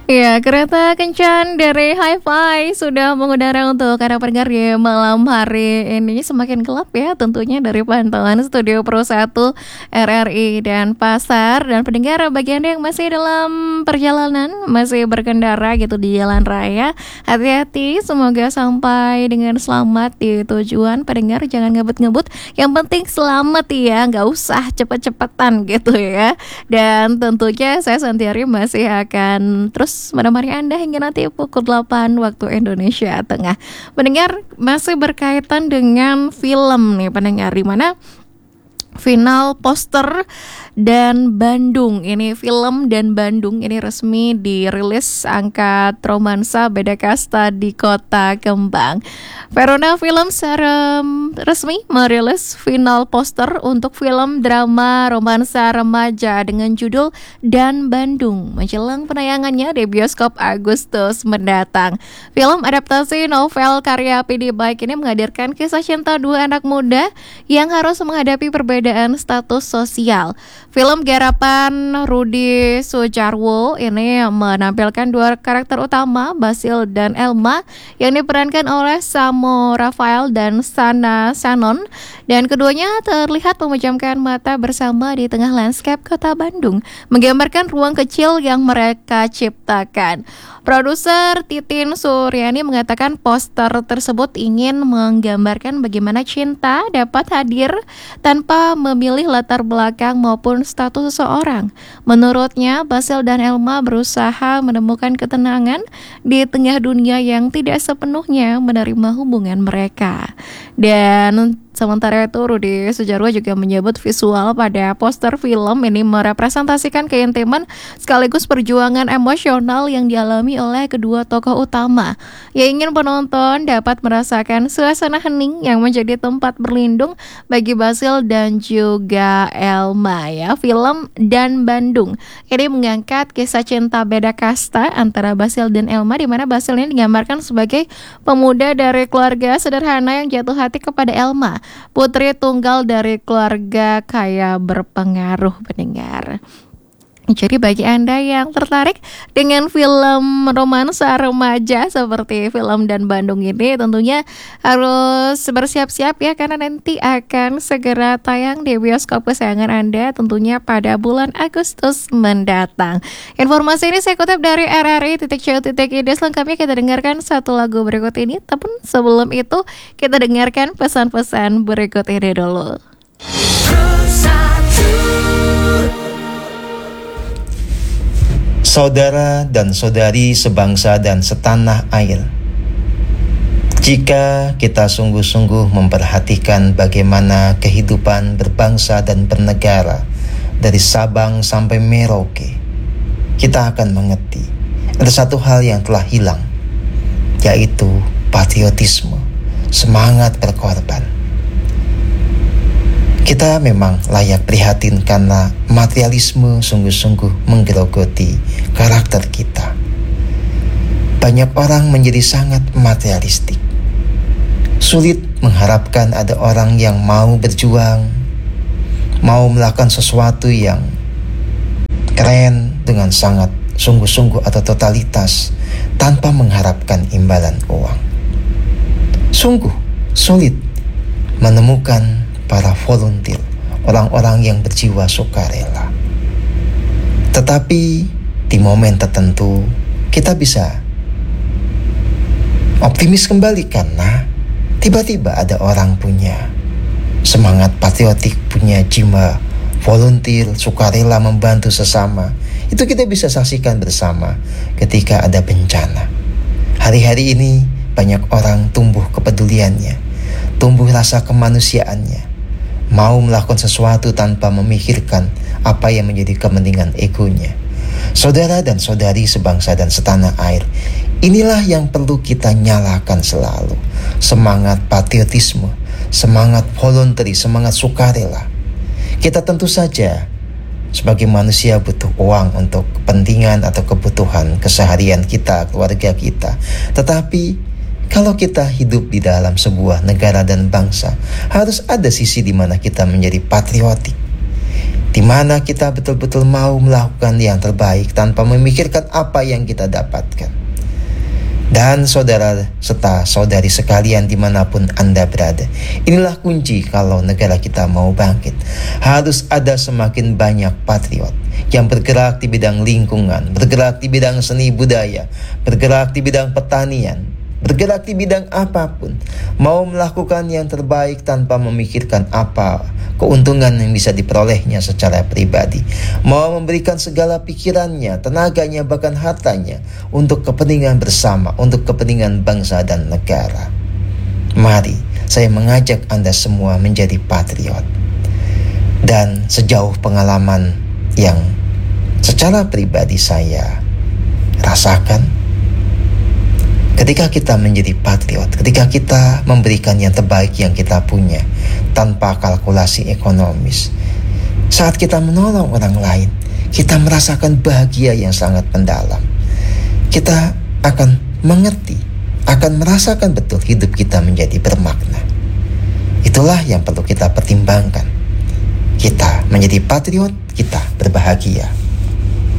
Ya, kereta kencan dari Hi-Fi sudah mengudara untuk para pendengar di malam hari ini. Semakin gelap ya tentunya dari pantauan Studio Pro 1 RRI dan Pasar. Dan pendengar bagi Anda yang masih dalam perjalanan, masih berkendara gitu di jalan raya, hati-hati, semoga sampai dengan selamat di tujuan. Pendengar jangan ngebut-ngebut, yang penting selamat ya, nggak usah cepet-cepetan gitu ya. Dan tentunya saya Santiari masih akan terus menemani Anda hingga nanti pukul 8 waktu Indonesia Tengah. Pendengar, masih berkaitan dengan film nih pendengar, di mana final poster dan Bandung. Ini film dan Bandung ini resmi dirilis, angkat romansa beda kasta di Kota Kembang. Verona Film secara resmi merilis final poster untuk film drama romansa remaja dengan judul Dan Bandung menjelang penayangannya di bioskop Agustus mendatang. Film adaptasi novel karya P.D. Baik ini menghadirkan kisah cinta dua anak muda yang harus menghadapi perbedaan status sosial. Film garapan Rudi Sudjarwo ini menampilkan dua karakter utama, Basil dan Elma, yang diperankan oleh Samo Rafael dan Sana Sanon, dan keduanya terlihat memejamkan mata bersama di tengah lanskap kota Bandung, menggambarkan ruang kecil yang mereka ciptakan. Produser Titin Suryani mengatakan poster tersebut ingin menggambarkan bagaimana cinta dapat hadir tanpa memilih latar belakang maupun status seseorang. Menurutnya, Basil dan Elma berusaha menemukan ketenangan di tengah dunia yang tidak sepenuhnya menerima hubungan mereka. Dan sementara itu, Rudi Sudjarwo juga menyebut visual pada poster film ini merepresentasikan keintiman sekaligus perjuangan emosional yang dialami oleh kedua tokoh utama, yang ingin penonton dapat merasakan suasana hening yang menjadi tempat berlindung bagi Basil dan juga Elma ya. Film Dan Bandung ini mengangkat kisah cinta beda kasta antara Basil dan Elma, di mana Basil ini digambarkan sebagai pemuda dari keluarga sederhana yang jatuh hati kepada Elma, putri tunggal dari keluarga kaya berpengaruh pendengar. Jadi bagi Anda yang tertarik dengan film romansa remaja seperti film Dan Bandung ini, tentunya harus bersiap-siap ya, karena nanti akan segera tayang di bioskop kesayangan Anda tentunya pada bulan Agustus mendatang. Informasi ini saya kutip dari RRI.co.id. Selengkapnya kita dengarkan satu lagu berikut ini, tapi sebelum itu kita dengarkan pesan-pesan berikut ini dulu. Saudara dan saudari sebangsa dan setanah air, jika kita sungguh-sungguh memperhatikan bagaimana kehidupan berbangsa dan bernegara dari Sabang sampai Merauke, kita akan mengerti ada satu hal yang telah hilang, yaitu patriotisme, semangat berkorban. Kita memang layak prihatin karena materialisme sungguh-sungguh menggerogoti karakter kita. Banyak orang menjadi sangat materialistik. Sulit mengharapkan ada orang yang mau berjuang, mau melakukan sesuatu yang keren dengan sangat sungguh-sungguh atau totalitas tanpa mengharapkan imbalan uang. Sungguh sulit menemukan para volunteer, orang-orang yang berjiwa sukarela. Tetapi di momen tertentu kita bisa optimis kembali karena tiba-tiba ada orang punya semangat patriotik, punya jiwa volunteer, sukarela membantu sesama. Itu kita bisa saksikan bersama ketika ada bencana. Hari-hari ini banyak orang tumbuh kepeduliannya, tumbuh rasa kemanusiaannya, mau melakukan sesuatu tanpa memikirkan apa yang menjadi kepentingan egonya. Saudara dan saudari sebangsa dan setanah air, inilah yang perlu kita nyalakan selalu. Semangat patriotisme, semangat voluntary, semangat sukarela. Kita tentu saja sebagai manusia butuh uang untuk kepentingan atau kebutuhan keseharian kita, keluarga kita. Tetapi kalau kita hidup di dalam sebuah negara dan bangsa, harus ada sisi di mana kita menjadi patriotik. di mana kita betul-betul mau melakukan yang terbaik tanpa memikirkan apa yang kita dapatkan. Dan saudara serta saudari sekalian dimanapun Anda berada, inilah kunci kalau negara kita mau bangkit. Harus ada semakin banyak patriot yang bergerak di bidang lingkungan, bergerak di bidang seni budaya, bergerak di bidang pertanian, bergerak di bidang apapun, mau melakukan yang terbaik tanpa memikirkan apa keuntungan yang bisa diperolehnya secara pribadi, mau memberikan segala pikirannya, tenaganya, bahkan hartanya untuk kepentingan bersama, untuk kepentingan bangsa dan negara. Mari saya mengajak Anda semua menjadi patriot. Dan sejauh pengalaman yang secara pribadi saya rasakan, ketika kita menjadi patriot, ketika kita memberikan yang terbaik yang kita punya tanpa kalkulasi ekonomis, saat kita menolong orang lain, kita merasakan bahagia yang sangat mendalam. Kita akan mengerti, akan merasakan betul hidup kita menjadi bermakna. Itulah yang perlu kita pertimbangkan. Kita menjadi patriot, kita berbahagia.